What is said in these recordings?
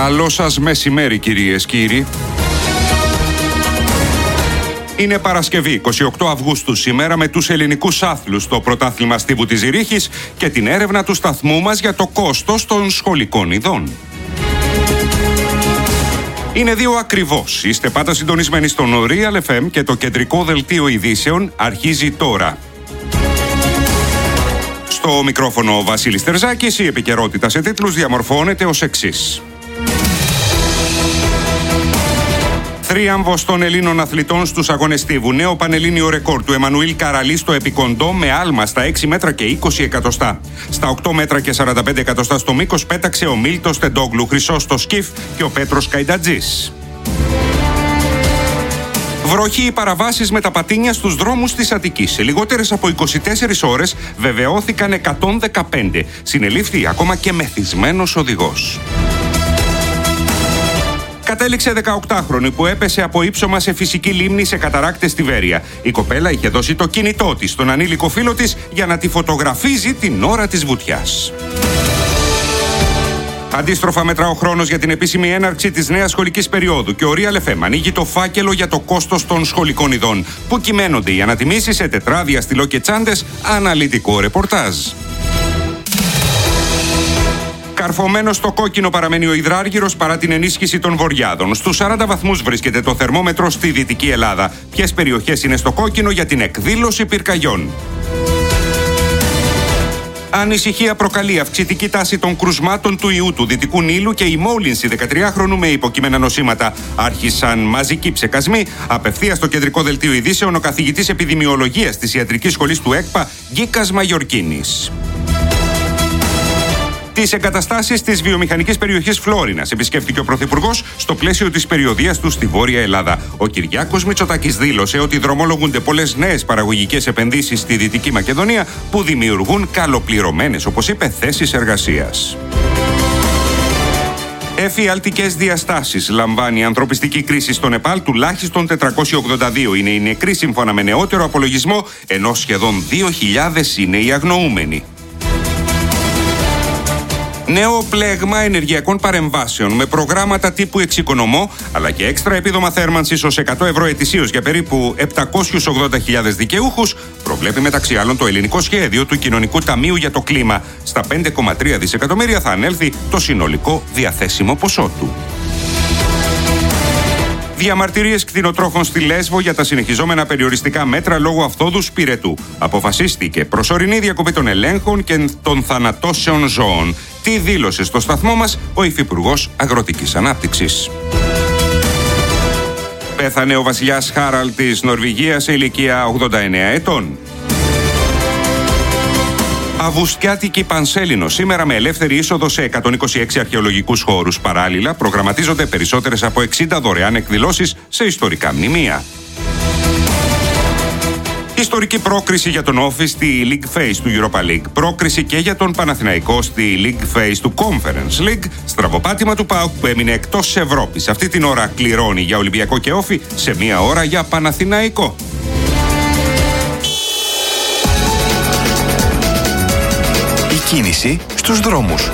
Καλό σας μεσημέρι, κυρίες, κύριοι. Είναι Παρασκευή, 28 Αυγούστου σήμερα, με τους ελληνικούς άθλους στο πρωτάθλημα στίβου της Ζηρίχης και την έρευνα του σταθμού μας για το κόστος των σχολικών ειδών. Είναι 2 ακριβώς. Είστε πάντα συντονισμένοι στον Real FM και το κεντρικό δελτίο ειδήσεων αρχίζει τώρα. Στο μικρόφωνο ο Βασίλης Τερζάκης, η επικαιρότητα σε τίτλους διαμορφώνεται ως εξής. Θρίαμβος των Ελλήνων αθλητών στους αγώνες στίβου. Νέο πανελλήνιο ρεκόρ του Εμμανουήλ Καραλή στο επικοντό με άλμα στα 6 μέτρα και 20 εκατοστά. Στα 8 μέτρα και 45 εκατοστά στο μήκος πέταξε ο Μίλτος Τεντόγλου, χρυσός στο σκιφ και ο Πέτρος Καϊντατζής. Βροχή οι παραβάσεις με τα πατίνια στους δρόμους της Αττικής. Σε λιγότερες από 24 ώρες βεβαιώθηκαν 115. Συνελήφθη ακόμα και μεθυσμένος οδηγός. Κατέληξε 18χρονη που έπεσε από ύψωμα σε φυσική λίμνη σε καταράκτες στη Βέρεια. Η κοπέλα είχε δώσει το κινητό της στον ανήλικο φίλο της για να τη φωτογραφίζει την ώρα της βουτιάς. Αντίστροφα μετρά ο χρόνος για την επίσημη έναρξη της νέας σχολικής περίοδου και ο Real FM ανοίγει το φάκελο για το κόστος των σχολικών ειδών, που κυμαίνονται οι ανατιμήσεις σε τετράδια, στυλό και τσάντες, αναλυτικό ρεπορτάζ. Καρφωμένος στο κόκκινο παραμένει ο Υδράργυρος παρά την ενίσχυση των βοριάδων. Στους 40 βαθμούς βρίσκεται το θερμόμετρο στη Δυτική Ελλάδα. Ποιες περιοχές είναι στο κόκκινο για την εκδήλωση πυρκαγιών? Ανησυχία προκαλεί αυξητική τάση των κρουσμάτων του ιού του Δυτικού Νείλου και η μόλυνση 13χρονου με υποκείμενα νοσήματα. Άρχισαν μαζικοί ψεκασμοί. Απευθείας στο κεντρικό δελτίο ειδήσεων ο καθηγητής επιδημιολογίας της Ιατρικής Σχολής του ΕΚΠΑ, Γκίκας Μαγιορκίνης. Τις εγκαταστάσεις της βιομηχανικής περιοχής Φλόρινας επισκέφθηκε ο Πρωθυπουργός στο πλαίσιο της περιοδείας του στη Βόρεια Ελλάδα. Ο Κυριάκος Μητσοτάκης δήλωσε ότι δρομολογούνται πολλές νέες παραγωγικές επενδύσεις στη Δυτική Μακεδονία που δημιουργούν καλοπληρωμένες, όπως είπε, θέσεις εργασίας. Εφιαλτικές διαστάσεις λαμβάνει η ανθρωπιστική κρίση στο Νεπάλ. Τουλάχιστον 482 είναι οι νεκροί σύμφωνα με νεότερο απολογισμό, ενώ σχεδόν 2.000 είναι οι αγνοούμενοι. Νέο πλέγμα ενεργειακών παρεμβάσεων με προγράμματα τύπου εξοικονομώ, αλλά και έξτρα επίδομα θέρμανσης ως 100 ευρώ ετησίως για περίπου 780.000 δικαιούχους, προβλέπει μεταξύ άλλων το ελληνικό σχέδιο του Κοινωνικού Ταμείου για το Κλίμα. Στα 5,3 δισεκατομμύρια θα ανέλθει το συνολικό διαθέσιμο ποσό του. Διαμαρτυρίες κτηνοτρόφων στη Λέσβο για τα συνεχιζόμενα περιοριστικά μέτρα λόγω αυθόδους πυρετού. Αποφασίστηκε προσωρινή διακοπή των ελέγχων και των θανατώσεων ζώων. Τι δήλωσε στο σταθμό μας ο Υφυπουργός Αγροτικής Ανάπτυξης. Πέθανε ο βασιλιάς Χάραλ της Νορβηγίας σε ηλικία 89 ετών. Αυγουστιάτικη Πανσέλινο, σήμερα με ελεύθερη είσοδο σε 126 αρχαιολογικούς χώρους. Παράλληλα, προγραμματίζονται περισσότερες από 60 δωρεάν εκδηλώσεις σε ιστορικά μνημεία. Ιστορική πρόκριση για τον Όφη στη League Phase του Europa League. Πρόκριση και για τον Παναθηναϊκό στη League Phase του Conference League. Στραβοπάτημα του ΠΑΟΚ που έμεινε εκτός Ευρώπης. Αυτή την ώρα κληρώνει για Ολυμπιακό και Όφη, σε μία ώρα για Παναθηναϊκό. Κίνηση στους δρόμους.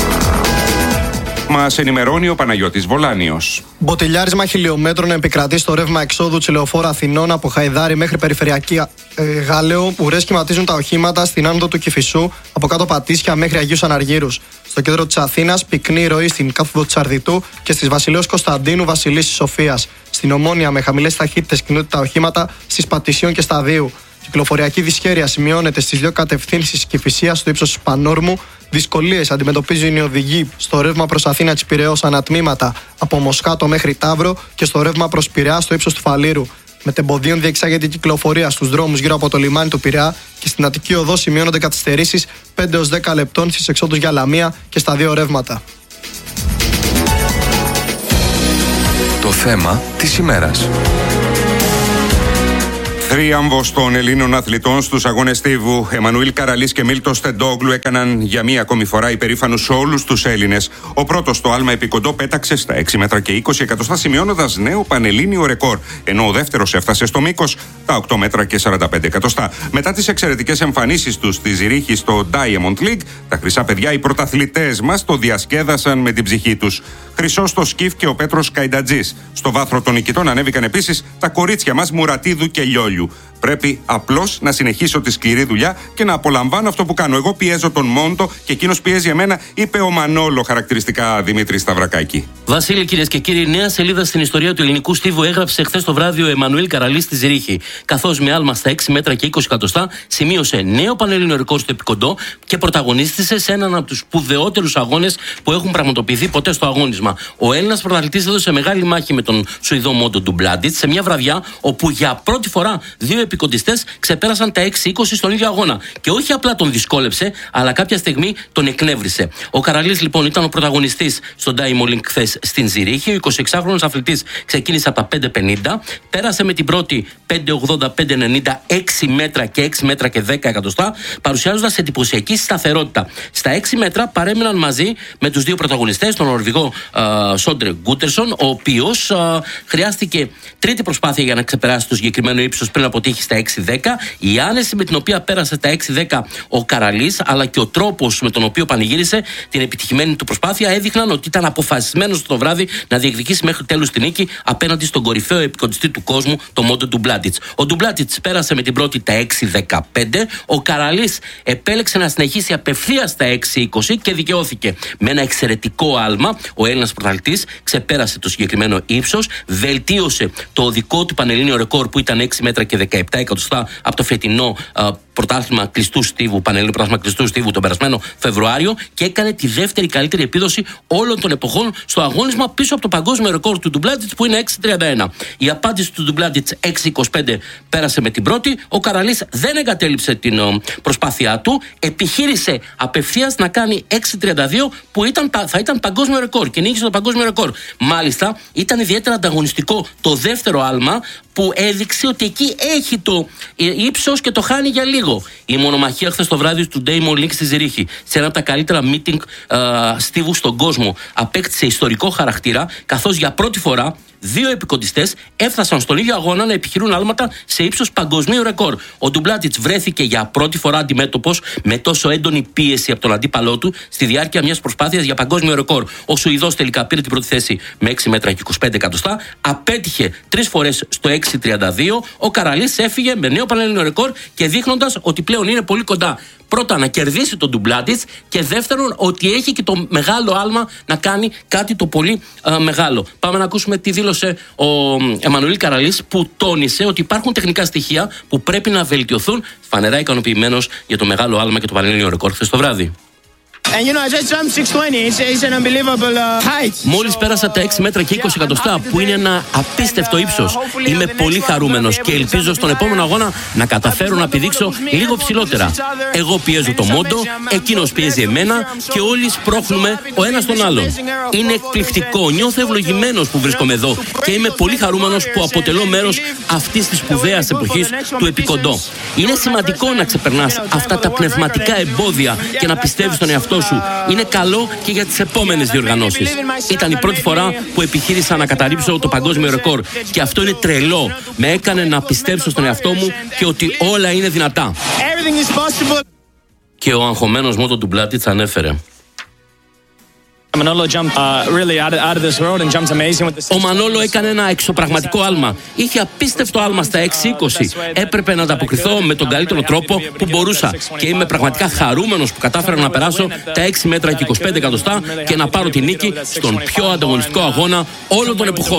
Μας ενημερώνει ο Παναγιώτης Βολάνιος. Μποτιλιάρισμα χιλιόμετρων επικρατεί στο ρεύμα εξόδου της Λεωφόρου Αθηνών από Χαϊδάρη μέχρι περιφερειακή Γάλεο. Ουρές σχηματίζουν τα οχήματα στην άνοδο του Κηφισού από κάτω Πατήσια μέχρι Αγίους Αναργύρους. Στο κέντρο της Αθήνας, πυκνή ροή στην κάθοδο της Αρδιτού και στις Βασιλέως Κωνσταντίνου Βασιλίσσης Σοφίας. Στην Ομόνια, με χαμηλές ταχύτητες κινούνται τα οχήματα στις Πατησίων και Σταδίου. Κυκλοφοριακή δυσχέρεια σημειώνεται στις δύο κατευθύνσεις Κηφισίας στο ύψος του Πανόρμου. Δυσκολίες αντιμετωπίζουν οι οδηγοί στο ρεύμα προς Αθήνα της Πειραιώς ανατμήματα από Μοσχάτο μέχρι Ταύρο και στο ρεύμα προς Πειραιά στο ύψος του Φαλήρου. Μετεμποδίων διεξάγεται η κυκλοφορία στους δρόμους γύρω από το λιμάνι του Πειραιά και στην Αττική Οδό σημειώνονται καθυστερήσεις 5 έως 10 λεπτών στις εξόδους για Λαμία και στα δύο ρεύματα. Το θέμα της ημέρας. Θρίαμβος των Ελλήνων αθλητών στους αγώνες στίβου. Εμμανουήλ Καραλής και Μίλτος Τεντόγλου έκαναν για μία ακόμη φορά υπερήφανους όλους τους Έλληνες. Ο πρώτος στο άλμα επικοντό πέταξε στα 6 μέτρα και 20 εκατοστά, σημειώνοντας νέο πανελλήνιο ρεκόρ. Ενώ ο δεύτερος έφτασε στο μήκος τα 8 μέτρα και 45 εκατοστά. Μετά τις εξαιρετικές εμφανίσεις τους στη Ζηρίχη στο Diamond League, τα χρυσά παιδιά, οι πρωταθλητές μας, το διασκέδασαν με την ψυχή τους. Χρυσός στο σκιφ και ο Πέτρος Καϊντατζής. Στο βάθρο των νικητών ανέβηκαν επίσης τα κορίτσια μας Μουρατίδου και Λιόλιου. Πρέπει απλώς να συνεχίσω τη σκληρή δουλειά και να απολαμβάνω αυτό που κάνω. Εγώ πιέζω τον Μόντο και εκείνος πιέζει εμένα, είπε ο Μανόλο χαρακτηριστικά Δημήτρη Σταυρακάκη. Βασίλη, κυρίες και κύριοι, νέα σελίδα στην ιστορία του ελληνικού στίβου έγραψε χθες το βράδυ ο Εμμανουήλ Καραλής στη Ζηρίχη. Καθώς με άλμα στα 6 μέτρα και 20 εκατοστά σημείωσε νέο πανελλήνιο ρεκόρ στο επικοντό και πρωταγωνίστησε σε έναν από τους σπουδαιότερους αγώνες που έχουν πραγματοποιηθεί ποτέ στο αγώνισμα. Ο Έλληνας πρωταθλητής έδωσε μεγάλη μάχη με τον Σουηδό Μόντο Ντουμπλάντιτς σε μια βραδιά όπου για πρώτη φορά δύο επικοντιστές ξεπέρασαν τα 6-20 στον ίδιο αγώνα. Και όχι απλά τον δυσκόλεψε, αλλά κάποια στιγμή τον εκνεύρισε. Ο Καραλής λοιπόν ήταν ο πρωταγωνιστής στον Diamond League χθες στην Ζηρίχη. Ο 26χρονος αθλητής ξεκίνησε από τα 5,50, πέρασε με την πρώτη 5,80, 5,90, 6 μέτρα και 6 μέτρα και 10 εκατοστά, παρουσιάζοντας εντυπωσιακή σταθερότητα. Στα 6 μέτρα παρέμειναν μαζί με τους δύο πρωταγωνιστές, τον Νορβηγό Σόντρε Γκούτερσον, ο οποίος χρειάστηκε τρίτη προσπάθεια για να ξεπεράσει το συγκεκριμένο ύψος πριν αποτύχει στα 6,10. Η άνεση με την οποία πέρασε τα 6,10 ο Καραλής, αλλά και ο τρόπος με τον οποίο πανηγύρισε την επιτυχημένη του προσπάθεια έδειχναν ότι ήταν αποφασισμένος το βράδυ να διεκδικήσει μέχρι τέλους την νίκη απέναντι στον κορυφαίο επικοντιστή του κόσμου, τον Μόντο Ντουμπλάντιτς. Ο Ντουμπλάντιτς πέρασε με την πρώτη τα 6,15. Ο Καραλής επέλεξε να συνεχίσει απευθείας τα 6,20 και δικαιώθηκε. Με ένα εξαιρετικό άλμα, ο Έλληνας πρωταθλητής ξεπέρασε το συγκεκριμένο ύψος, βελτίωσε το δικό του πανελλήνιο ρεκόρ που ήταν 6 μέτρα και 17 εκατοστά από το φετινό πρωτάθλημα κλειστού στίβου, πανελλήνιο πρωτάθλημα κλειστού στίβου τον περασμένο Φεβρουάριο και έκανε τη δεύτερη καλύτερη επίδοση όλων των εποχών στο αγώνισμα πίσω από το παγκόσμιο ρεκόρ του Ντουμπλάντιτς που είναι 6,31. Η απάντηση του Ντουμπλάντιτς 6,25 πέρασε με την πρώτη. Ο Καραλής δεν εγκατέλειψε την προσπάθειά του. Επιχείρησε απευθείας να κάνει 6,32 που θα ήταν παγκόσμιο ρεκόρ και νίκησε το παγκόσμιο ρεκόρ. Μάλιστα ήταν ιδιαίτερα ανταγωνιστικό το δεύτερο άλμα που έδειξε ότι εκεί έχει το ύψος και το χάνει για λίγο. Η μονομαχία χθες το βράδυ του Diamond League στη Ζηρίχη, σε ένα από τα καλύτερα meeting στίβου στον κόσμο, απέκτησε ιστορικό χαρακτήρα, καθώς για πρώτη φορά δύο επικοντιστές έφτασαν στον ίδιο αγώνα να επιχειρούν άλματα σε ύψος παγκοσμίου ρεκόρ. Ο Ντουμπλάντιτς βρέθηκε για πρώτη φορά αντιμέτωπος με τόσο έντονη πίεση από τον αντίπαλό του στη διάρκεια μιας προσπάθειας για παγκόσμιο ρεκόρ. Ο Σουηδός τελικά πήρε την πρώτη θέση με 6 μέτρα και 25 εκατοστά, απέτυχε 3 φορές στο 6,32. Ο Καραλής έφυγε με νέο πανελλήνιο ρεκόρ και δείχνοντας ότι πλέον είναι πολύ κοντά. Πρώτα να κερδίσει τον Ντουμπλάντιτς και δεύτερον ότι έχει και το μεγάλο άλμα να κάνει κάτι το πολύ μεγάλο. Πάμε να ακούσουμε τι δήλωσε ο Εμμανουήλ Καραλής, που τόνισε ότι υπάρχουν τεχνικά στοιχεία που πρέπει να βελτιωθούν. Φανερά ικανοποιημένος για το μεγάλο άλμα και το πανελλήνιο ρεκόρ χθες το βράδυ. Μόλις πέρασα τα 6 μέτρα και 20 εκατοστά, που είναι ένα απίστευτο ύψος. Είμαι πολύ χαρούμενος και ελπίζω στον επόμενο αγώνα να καταφέρω να πηδήξω λίγο ψηλότερα. Εγώ πιέζω το Μόντο, εκείνος πιέζει εμένα και όλοι σπρώχνουμε ο ένας τον άλλον. Είναι εκπληκτικό, νιώθω ευλογημένος που βρίσκομαι εδώ και είμαι πολύ χαρούμενος που αποτελώ μέρος αυτής της σπουδαίας εποχής του επικοντό. Είναι σημαντικό να ξεπερνάς αυτά τα πνευματικά εμπόδια και να πιστεύεις στον εαυτό σου. Είναι καλό και για τις επόμενες διοργανώσεις. Ήταν η πρώτη φορά που επιχείρησα να καταρρύψω το παγκόσμιο ρεκόρ και αυτό είναι τρελό. Με έκανε να πιστέψω στον εαυτό μου και ότι όλα είναι δυνατά. Και ο αγχωμένος Μόντο Ντουμπλάντιτς ανέφερε: Ο Μανόλο έκανε ένα εξωπραγματικό άλμα. Είχε απίστευτο άλμα στα 6,20. Έπρεπε να ανταποκριθώ με τον καλύτερο τρόπο που μπορούσα. Και είμαι πραγματικά χαρούμενος που κατάφερα να περάσω τα 6 μέτρα και 25 εκατοστά και να πάρω τη νίκη στον πιο ανταγωνιστικό αγώνα όλων των εποχών.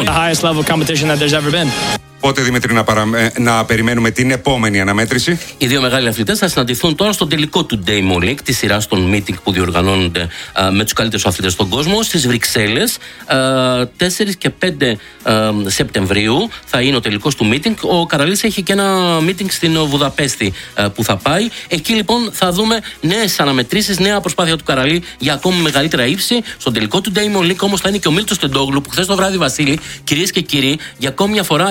Πότε, Δημήτρη, να περιμένουμε την επόμενη αναμέτρηση? Οι δύο μεγάλοι αθλητές θα συναντηθούν τώρα στον τελικό του Diamond League, τη σειρά των meeting που διοργανώνονται με τους καλύτερους αθλητές στον κόσμο, στις Βρυξέλλες. 4 και 5 Σεπτεμβρίου θα είναι ο τελικός του meeting. Ο Καραλής έχει και ένα meeting στην Βουδαπέστη που θα πάει. Εκεί λοιπόν θα δούμε νέες αναμετρήσεις, νέα προσπάθεια του Καραλή για ακόμη μεγαλύτερα ύψη. Στον τελικό του Diamond League όμως θα είναι και ο Μίλτος Τεντόγλου, που χθες το βράδυ, Βασίλη, κυρίες και κύριοι, για ακόμη μια φορά ήταν ο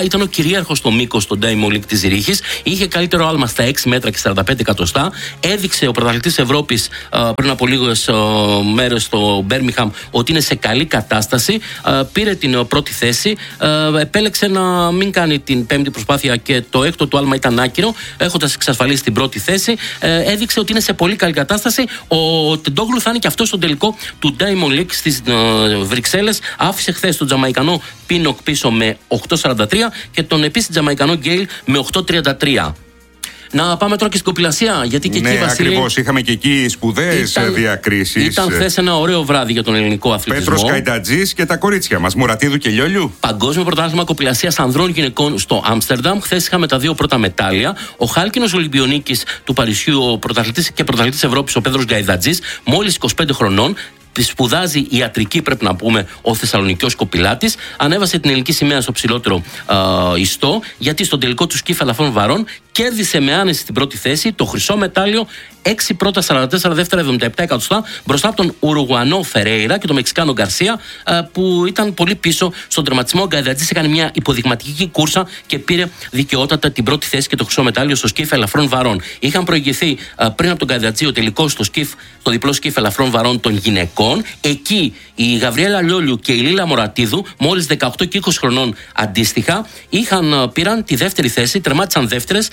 κυρίαρχο στο μήκος στον Diamond League της Ζυρίχης. Είχε καλύτερο άλμα στα 6 μέτρα και 45 εκατοστά. Έδειξε ο πρωταθλητής Ευρώπης πριν από λίγες μέρες στο Μπέρμιχαμ ότι είναι σε καλή κατάσταση. Πήρε την πρώτη θέση. Επέλεξε να μην κάνει την πέμπτη προσπάθεια και το έκτο του άλμα ήταν άκυρο, έχοντας εξασφαλίσει την πρώτη θέση. Έδειξε ότι είναι σε πολύ καλή κατάσταση. Ο Τεντόγλου θα είναι και αυτό στο τελικό του Diamond League στις Βρυξέλλες. Άφησε χθες τον Τζαμαϊκανό Πίνοκ πίσω με 8.43 και τον επίσης Τζαμαϊκανό Γκέιλ με 8.33. Να πάμε τώρα και στην κοπηλασία, γιατί και εκεί, Βασίλη. Ακριβώς, είχαμε και εκεί σπουδαίες διακρίσεις. Ήταν χθες ένα ωραίο βράδυ για τον ελληνικό αθλητισμό. Πέτρος Καϊντατζής και τα κορίτσια μας, Μουρατίδου και Λιόλιου. Παγκόσμιο πρωτάθλημα κοπηλασίας ανδρών γυναικών στο Άμστερνταμ. Χθες είχαμε τα δύο πρώτα μετάλλια. Ο χάλκινος Ολυμπιονίκης του Παρισιού, ο πρωταθλητής και πρωταθλητής Ευρώπης, ο Πέτρος Καϊντατζής, μόλις 25 χρονών. Σπουδάζει ιατρική, πρέπει να πούμε, ο Θεσσαλονικιός κοπηλάτης. Ανέβασε την ελληνική σημαία στο ψηλότερο ιστό, γιατί στον τελικό του σκύφ ελαφρών βαρών κέρδισε με άνεση την πρώτη θέση, το χρυσό μετάλλιο, 6 πρώτα 44 δεύτερα 77 εκατοστά, μπροστά από τον Ουρουγουανό Φερέιρα και τον Μεξικάνο Γκαρσία, που ήταν πολύ πίσω στον τερματισμό. Ο Γκαϊντατζής έκανε μια υποδειγματική κούρσα και πήρε δικαιότατα την πρώτη θέση και το χρυσό μετάλλιο στο σκύφ ελαφρών βαρών. Είχαν προηγηθεί πριν από τον Γκαϊντατζή ο τελικός στο διπλό σκύφ ελαφρών βαρών των γυναικών. Εκεί η Γαβριέλα Λιόλιου και η Λίλα Μωρατίδου, μόλις 18 και 20 χρονών αντίστοιχα, πήραν τη δεύτερη θέση, τερμάτισαν δεύτερες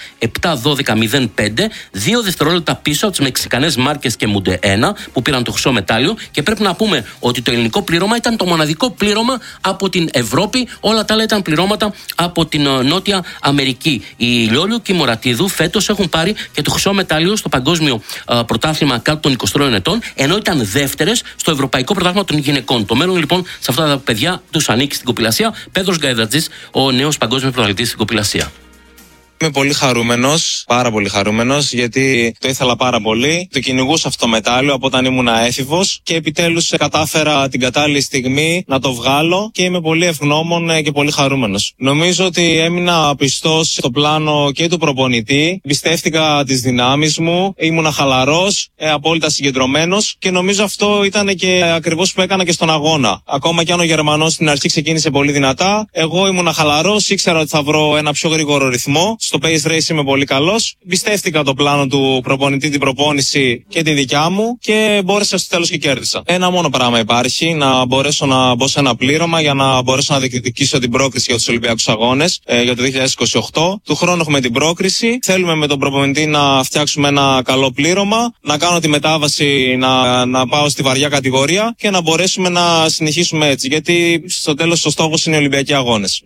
7-12-05, 2 δευτερόλεπτα πίσω από τις Μεξικανές Μάρκες και Μούντε 1 που πήραν το χρυσό μετάλλιο. Και πρέπει να πούμε ότι το ελληνικό πλήρωμα ήταν το μοναδικό πλήρωμα από την Ευρώπη, όλα τα άλλα ήταν πληρώματα από την Νότια Αμερική. Η Λιόλιου και η Μωρατίδου φέτος έχουν πάρει και το χρυσό μετάλλιο στο παγκόσμιο πρωτάθλημα κάτω των 23 ετών, ενώ ήταν δεύτερες στο ευρωπαϊκό πρωτάθλημα των γυναικών. Το μέλλον λοιπόν σε αυτά τα παιδιά τους ανήκει στην κοπηλασία. Πέτρος Γκαϊντατζής, ο νέος παγκόσμιος πρωταθλητής στην κοπηλασία. Είμαι πολύ χαρούμενος, πάρα πολύ χαρούμενος, γιατί το ήθελα πάρα πολύ. Το κυνηγούσα αυτό το μετάλλιο από όταν ήμουν έφηβος και επιτέλους κατάφερα την κατάλληλη στιγμή να το βγάλω και είμαι πολύ ευγνώμων και πολύ χαρούμενος. Νομίζω ότι έμεινα πιστός στο πλάνο και του προπονητή, πιστεύτηκα τις δυνάμεις μου, ήμουνα χαλαρός, απόλυτα συγκεντρωμένος και νομίζω αυτό ήταν και ακριβώς που έκανα και στον αγώνα. Ακόμα και αν ο Γερμανός στην αρχή ξεκίνησε πολύ δυνατά, εγώ ήμουνα χαλαρός, ήξερα ότι θα βρω ένα πιο γρήγορο ρυθμό. Στο pace race είμαι πολύ καλός. Πιστεύτηκα το πλάνο του προπονητή, την προπόνηση και τη δικιά μου και μπόρεσα στο τέλος και κέρδισα. Ένα μόνο πράγμα υπάρχει, να μπορέσω να μπω σε ένα πλήρωμα για να μπορέσω να διεκδικήσω την πρόκριση για τους Ολυμπιακούς Αγώνες για το 2028. Του χρόνου έχουμε την πρόκριση. Θέλουμε με τον προπονητή να φτιάξουμε ένα καλό πλήρωμα, να κάνω τη μετάβαση να πάω στη βαριά κατηγορία και να μπορέσουμε να συνεχίσουμε έτσι. Γιατί στο τέλος ο στόχος είναι οι Ολυμπιακοί Αγώνες.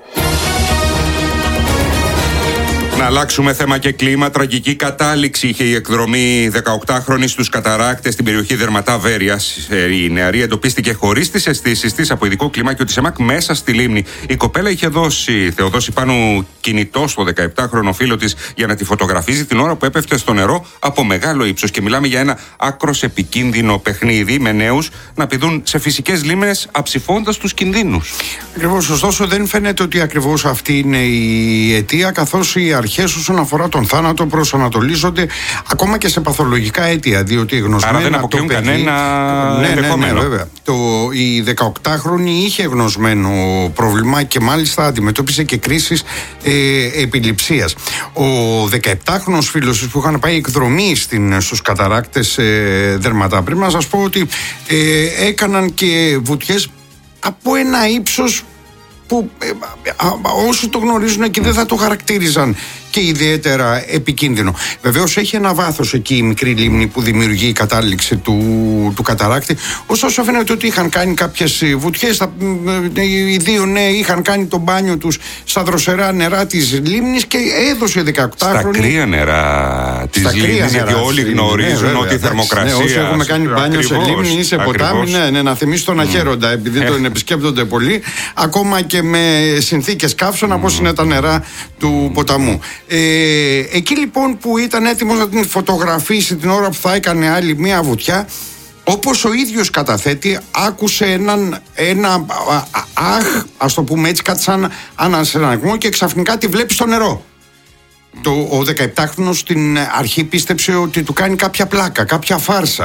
Να αλλάξουμε θέμα και κλίμα. Τραγική κατάληξη είχε η εκδρομή 18χρονη στους Καταράκτες στην περιοχή Δερματά Βέρειας. Η νεαρή εντοπίστηκε χωρίς τις αισθήσεις της από ειδικό κλιμάκιο της ΕΜΑΚ μέσα στη λίμνη. Η κοπέλα είχε θεοδώσει πάνω κινητό στο 17χρονο φίλο της για να τη φωτογραφίζει την ώρα που έπεφτε στο νερό από μεγάλο ύψος. Και μιλάμε για ένα άκρος επικίνδυνο παιχνίδι με νέους να πηδούν σε φυσικές λίμνες αψηφώντας τους κινδύνους. Ακριβώς, ωστόσο δεν φαίνεται ότι ακριβώς αυτή είναι η αιτία, καθώς οι αρχές όσον αφορά τον θάνατο προσανατολίζονται ακόμα και σε παθολογικά αίτια, διότι γνωσμένα. Άρα δεν αποκλείουν κανένα ενδεχόμενο. Ναι, βέβαια. Η 18χρονη είχε γνωσμένο πρόβλημα και μάλιστα αντιμετώπισε και κρίσεις επιληψίας. Ο 17χρονος φίλος που είχαν πάει εκδρομή στους Καταράκτες Δερματά, πρέπει να σας πω ότι έκαναν και βουτιές από ένα ύψος που όσοι το γνωρίζουν και δεν θα το χαρακτήριζαν και ιδιαίτερα επικίνδυνο. Βεβαίως έχει ένα βάθος εκεί η μικρή λίμνη που δημιουργεί η κατάληξη του Καταράκτη. Ωστόσο φαίνεται ότι είχαν κάνει κάποιες βουτιές. Οι δύο νέοι είχαν κάνει το μπάνιο τους στα δροσερά νερά της λίμνης και έδωσε 18χρονη. Στα κρύα νερά της λίμνης, γιατί όλοι γνωρίζουν ότι η θερμοκρασία. Όσοι έχουμε κάνει μπάνιο σε λίμνη ή σε ποτάμι, να θυμίσει τον αχαίροντα, επειδή τον επισκέπτονται πολύ, ακόμα και με συνθήκες καύσωνα, όπως είναι τα νερά του ποταμού. Εκεί λοιπόν που ήταν έτοιμος να την φωτογραφίσει την ώρα που θα έκανε άλλη μία βουτιά, όπως ο ίδιος καταθέτει, άκουσε ένα ας το πούμε έτσι, κάτι σαν ανασυναγμό και ξαφνικά τη βλέπει στο νερό. Ο 17χρονος στην αρχή πίστεψε ότι του κάνει κάποια πλάκα, κάποια φάρσα.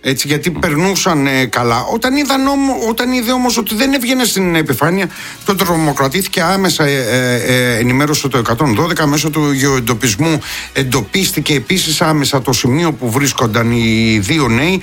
Έτσι, γιατί περνούσαν καλά. Όταν είδε όμως ότι δεν έβγαινε στην επιφάνεια, τότε τρομοκρατήθηκε άμεσα, ενημέρωσε το 112 μέσω του γεωεντοπισμού. Εντοπίστηκε επίσης άμεσα το σημείο που βρίσκονταν οι δύο νέοι